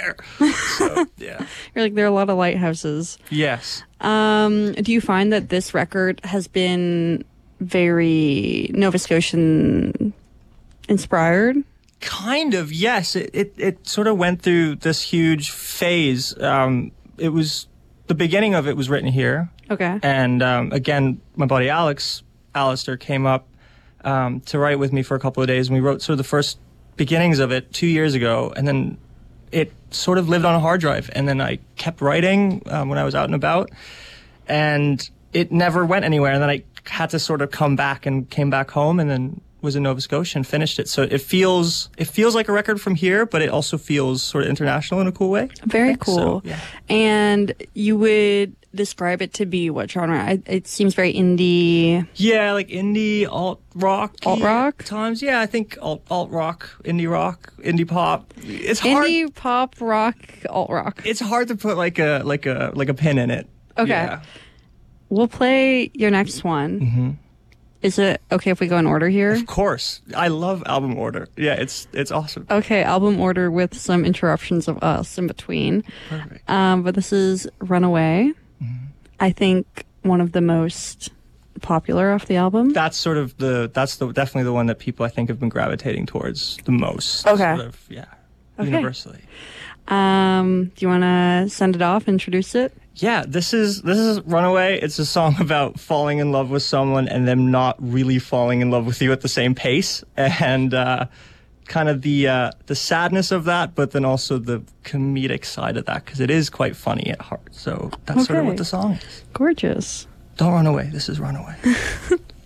there. So, yeah. You're like, there are a lot of lighthouses. Yes. Do you find that this record has been very Nova Scotian inspired? Kind of, yes. It sort of went through this huge phase. It was, the beginning of it was written here. Okay. And again, my buddy Alistair came up to write with me for a couple of days, and we wrote sort of the first beginnings of it 2 years ago, and then it sort of lived on a hard drive, and then I kept writing when I was out and about, and it never went anywhere, and then I had to sort of come back and came back home, and then was in Nova Scotia and finished it. So it feels like a record from here, but it also feels sort of international in a cool way. Very cool. So, yeah. And you would describe it to be what genre? It seems very indie. Yeah, like indie, alt-rock. Alt-rock? Times, yeah, I think alt-rock, indie pop. It's hard. Indie, pop, rock, alt-rock. It's hard to put like a pin in it. Okay. Yeah. We'll play your next one. Mm-hmm. Is it okay if we go in order here? Of course. I love album order. Yeah, it's awesome. Okay, album order with some interruptions of us in between. Perfect. But this is Runaway. Mm-hmm. I think one of the most popular off the album. That's sort of definitely the one that people I think have been gravitating towards the most. Okay. Sort of, yeah. Okay. Universally. Do you want to send it off, introduce it? Yeah, this is Runaway. It's a song about falling in love with someone and them not really falling in love with you at the same pace, and kind of the sadness of that, but then also the comedic side of that, because it is quite funny at heart. So that's sort of what the song is. Gorgeous. Don't run away. This is Runaway.